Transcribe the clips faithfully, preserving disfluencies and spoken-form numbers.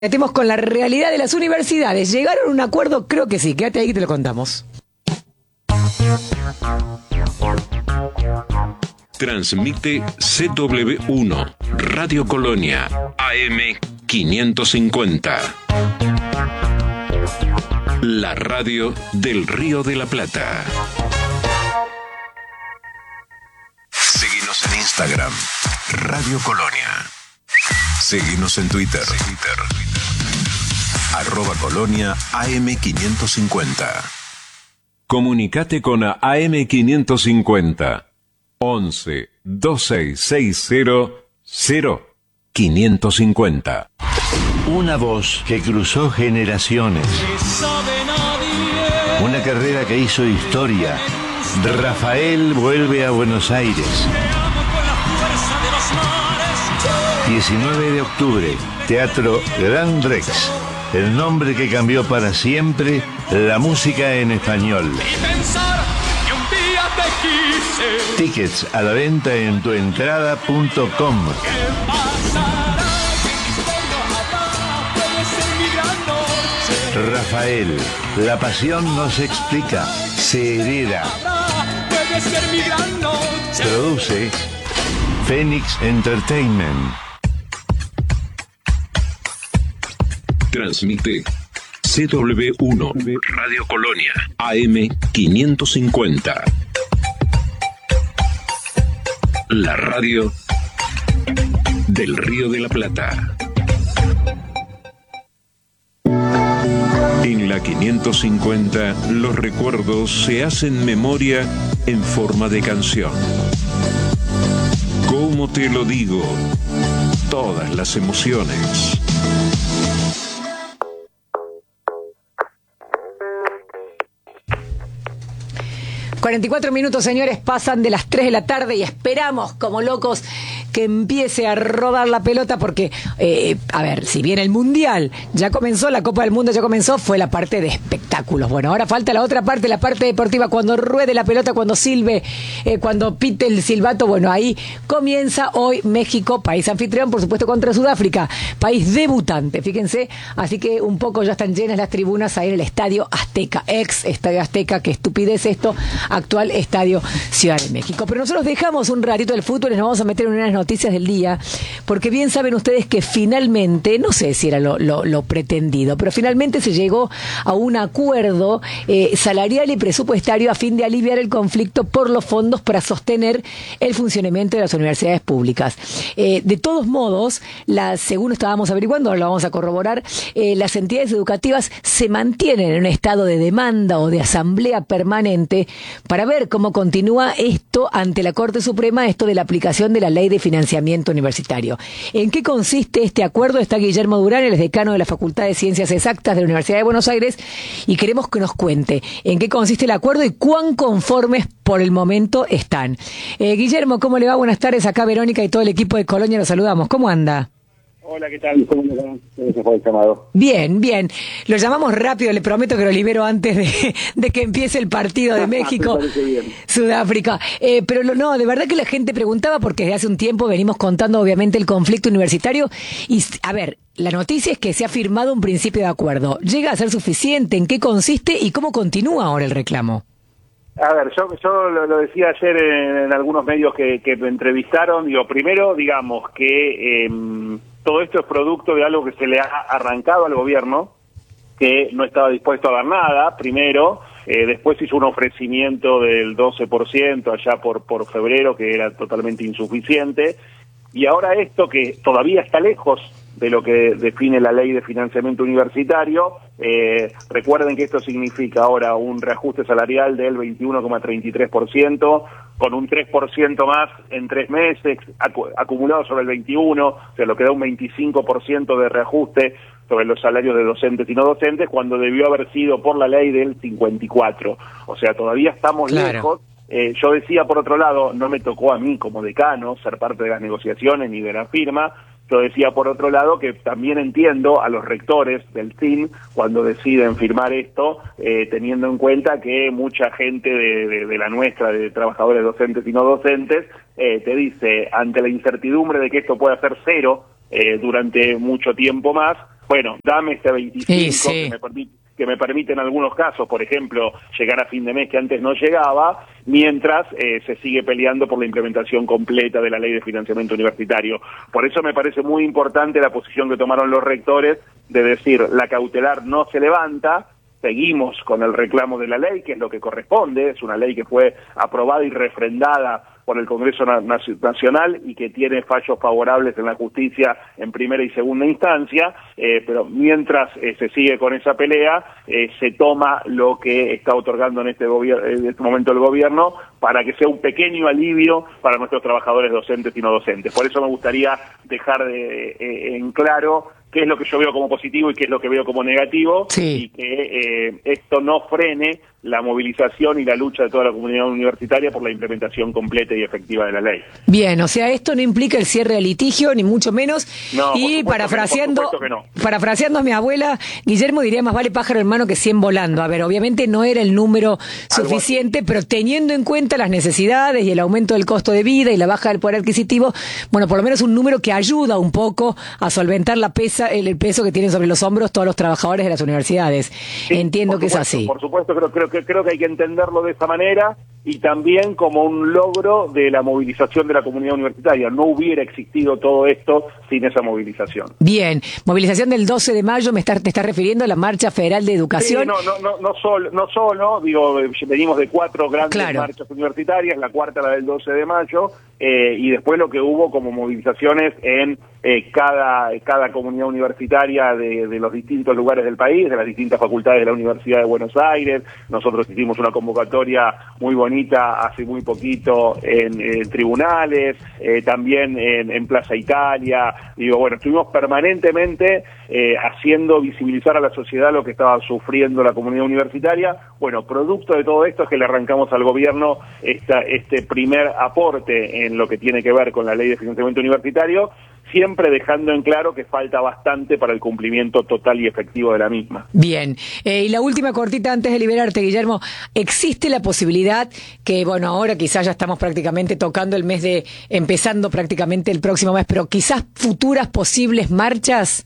Metemos con la realidad de las universidades. ¿Llegaron a un acuerdo? Creo que sí. Quédate ahí que te lo contamos. Transmite C W uno, Radio Colonia, A M quinientos cincuenta. La radio del Río de la Plata. Seguinos en Instagram, Radio Colonia. Seguinos en Twitter, Twitter. Arroba Colonia A M quinientos cincuenta. Comunicate con A M quinientos cincuenta. once, dos seis seis cero, cero, quinientos cincuenta. Una voz que cruzó generaciones. Una carrera que hizo historia. Rafael vuelve a Buenos Aires. diecinueve de octubre, Teatro Gran Rex. El nombre que cambió para siempre la música en español. Tickets a la venta en tuentrada punto com. Rafael, la pasión no se explica, se hereda. Produce Phoenix Entertainment. Transmite C W uno, Radio Colonia, A M quinientos cincuenta. La radio del Río de la Plata. En la quinientos cincuenta, los recuerdos se hacen memoria en forma de canción. ¿Cómo te lo digo? Todas las emociones. cuarenta y cuatro minutos, señores, pasan de las tres de la tarde y esperamos, como locos, que empiece a rodar la pelota porque, eh, a ver, si bien el Mundial ya comenzó, la Copa del Mundo ya comenzó, fue la parte de espectáculos. Bueno, ahora falta la otra parte, la parte deportiva, cuando ruede la pelota, cuando silbe, eh, cuando pite el silbato. Bueno, ahí comienza hoy México, país anfitrión, por supuesto, contra Sudáfrica, país debutante, fíjense. Así que un poco ya están llenas las tribunas ahí en el Estadio Azteca, ex Estadio Azteca, qué estupidez esto, actual Estadio Ciudad de México. Pero nosotros dejamos un ratito del fútbol y nos vamos a meter en unas noticias del día, porque bien saben ustedes que finalmente, no sé si era lo, lo, lo pretendido, pero finalmente se llegó a un acuerdo eh, salarial y presupuestario a fin de aliviar el conflicto por los fondos para sostener el funcionamiento de las universidades públicas. Eh, de todos modos, la, según estábamos averiguando, ahora lo vamos a corroborar, eh, las entidades educativas se mantienen en un estado de demanda o de asamblea permanente para ver cómo continúa esto ante la Corte Suprema, esto de la aplicación de la Ley de Financiamiento Universitario. ¿En qué consiste este acuerdo? Está Guillermo Durán, el decano de la Facultad de Ciencias Exactas de la Universidad de Buenos Aires, y queremos que nos cuente en qué consiste el acuerdo y cuán conformes por el momento están. Eh, Guillermo, ¿cómo le va? Buenas tardes. Acá Verónica y todo el equipo de Colonia los saludamos. ¿Cómo anda? Hola, ¿qué tal? ¿Cómo le va? Gracias por el llamado. Bien, bien. Lo llamamos rápido, le prometo que lo libero antes de, de que empiece el partido de México, Sudáfrica. Eh, pero lo, no, de verdad que la gente preguntaba, porque desde hace un tiempo venimos contando obviamente el conflicto universitario. Y, a ver, la noticia es que se ha firmado un principio de acuerdo. ¿Llega a ser suficiente? ¿En qué consiste y cómo continúa ahora el reclamo? A ver, yo, yo lo, lo decía ayer en, en algunos medios que, que me entrevistaron. Digo, primero, digamos que... Eh, todo esto es producto de algo que se le ha arrancado al gobierno, que no estaba dispuesto a dar nada, primero, eh, después hizo un ofrecimiento del doce por ciento allá por, por febrero, que era totalmente insuficiente, y ahora esto que todavía está lejos de lo que define la Ley de Financiamiento Universitario. Eh, recuerden que esto significa ahora un reajuste salarial del veintiuno coma treinta y tres por ciento, con un tres por ciento más en tres meses, acu acumulado sobre el veintiuno, o sea, lo que da un veinticinco por ciento de reajuste sobre los salarios de docentes y no docentes, cuando debió haber sido por la ley del cincuenta y cuatro. O sea, todavía estamos claro. lejos. Eh, yo decía, por otro lado, no me tocó a mí como decano ser parte de las negociaciones ni de la firma. Yo decía, por otro lado, que también entiendo a los rectores del C I N cuando deciden firmar esto, eh, teniendo en cuenta que mucha gente de, de, de la nuestra, de trabajadores docentes y no docentes, eh, te dice, ante la incertidumbre de que esto pueda ser cero eh, durante mucho tiempo más, bueno, dame este veinticinco Sí, sí. que me permite que me permite en algunos casos, por ejemplo, llegar a fin de mes que antes no llegaba, mientras eh, se sigue peleando por la implementación completa de la ley de financiamiento universitario. Por eso me parece muy importante la posición que tomaron los rectores de decir, la cautelar no se levanta, seguimos con el reclamo de la ley, que es lo que corresponde, es una ley que fue aprobada y refrendada por el Congreso Nacional y que tiene fallos favorables en la justicia en primera y segunda instancia, eh, pero mientras eh, se sigue con esa pelea, eh, se toma lo que está otorgando en este, en este momento el gobierno para que sea un pequeño alivio para nuestros trabajadores docentes y no docentes. Por eso me gustaría dejar de, eh, en claro qué es lo que yo veo como positivo y qué es lo que veo como negativo, sí. y que eh, esto no frene la movilización y la lucha de toda la comunidad universitaria por la implementación completa y efectiva de la ley. Bien, o sea, esto no implica el cierre del litigio, ni mucho menos. No, y por parafraseando, que no, no. parafraseando a mi abuela, Guillermo diría más vale pájaro en mano que cien volando. A ver, obviamente no era el número suficiente, pero teniendo en cuenta las necesidades y el aumento del costo de vida y la baja del poder adquisitivo, bueno, por lo menos un número que ayuda un poco a solventar la pesa, el, el peso que tienen sobre los hombros todos los trabajadores de las universidades. Sí, Entiendo que supuesto, es así. Por supuesto, creo, creo, que, creo que hay que entenderlo de esta manera y también como un logro de la movilización de la comunidad universitaria. No hubiera existido todo esto sin esa movilización. Bien, movilización del doce de mayo, me está, te estás refiriendo a la Marcha Federal de Educación. Sí, no, no, no, no solo, no solo, digo, venimos de cuatro grandes claro. marchas universitarias, la cuarta la del doce de mayo, eh, y después lo que hubo como movilizaciones en eh, cada, cada comunidad universitaria de, de los distintos lugares del país, de las distintas facultades de la Universidad de Buenos Aires. Nosotros hicimos una convocatoria muy bonita hace muy poquito en, en tribunales, eh, también en, en Plaza Italia. Digo, bueno, estuvimos permanentemente eh, haciendo visibilizar a la sociedad lo que estaba sufriendo la comunidad universitaria. Bueno, producto de todo esto es que le arrancamos al gobierno esta, este primer aporte en lo que tiene que ver con la ley de financiamiento universitario, siempre dejando en claro que falta bastante para el cumplimiento total y efectivo de la misma. Bien, eh, y la última cortita antes de liberarte, Guillermo, ¿existe la posibilidad que, bueno, ahora quizás ya estamos prácticamente tocando el mes de, empezando prácticamente el próximo mes, pero quizás futuras posibles marchas?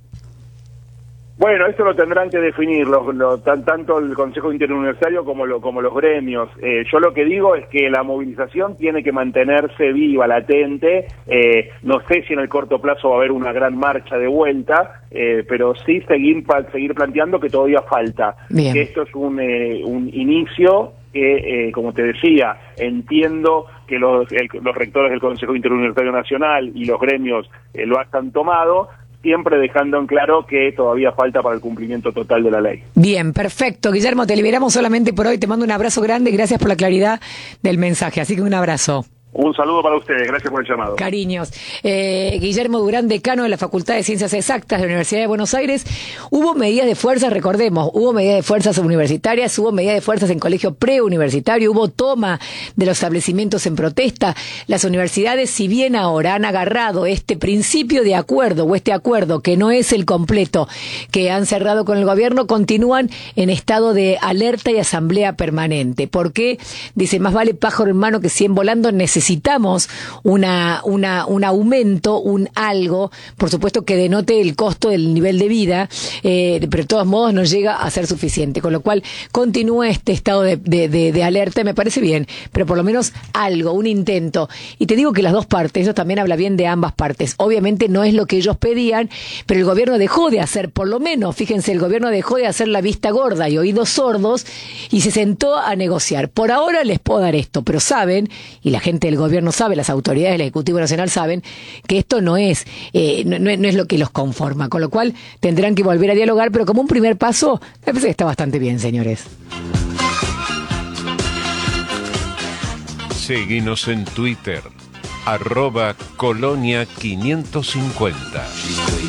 Bueno, esto lo tendrán que definir los, los, tan, tanto el Consejo Interuniversitario como, lo, como los gremios. Eh, yo lo que digo es que la movilización tiene que mantenerse viva, latente. Eh, no sé si en el corto plazo va a haber una gran marcha de vuelta, eh, pero sí seguir, seguir planteando que todavía falta. Bien. Que esto es un, eh, un inicio que, eh, como te decía, entiendo que los, el, los rectores del Consejo Interuniversitario Nacional y los gremios eh, lo hayan tomado, siempre dejando en claro que todavía falta para el cumplimiento total de la ley. Bien, perfecto. Guillermo, te liberamos solamente por hoy. Te mando un abrazo grande y gracias por la claridad del mensaje. Así que un abrazo. Un saludo para ustedes, gracias por el llamado. Cariños. Eh, Guillermo Durán, decano de la Facultad de Ciencias Exactas de la Universidad de Buenos Aires. Hubo medidas de fuerza, recordemos, hubo medidas de fuerzas universitarias, hubo medidas de fuerzas en colegio preuniversitario, hubo toma de los establecimientos en protesta. Las universidades, si bien ahora han agarrado este principio de acuerdo o este acuerdo que no es el completo que han cerrado con el gobierno, continúan en estado de alerta y asamblea permanente. ¿Por qué? Dice, más vale pájaro en mano que cien volando. Necesitamos Necesitamos una, una, un aumento, un algo, por supuesto que denote el costo del nivel de vida, eh, pero de todos modos no llega a ser suficiente, con lo cual continúa este estado de, de, de, de alerta, me parece bien, pero por lo menos algo, un intento. Y te digo que las dos partes, eso también habla bien de ambas partes. Obviamente no es lo que ellos pedían, pero el gobierno dejó de hacer, por lo menos, fíjense, el gobierno dejó de hacer la vista gorda y oídos sordos y se sentó a negociar. Por ahora les puedo dar esto, pero saben, y la gente del gobierno sabe, las autoridades del Ejecutivo Nacional saben que esto no es, eh, no, no es lo que los conforma, con lo cual tendrán que volver a dialogar, pero como un primer paso, me parece que está bastante bien, señores. Seguinos en Twitter, arroba Colonia quinientos cincuenta.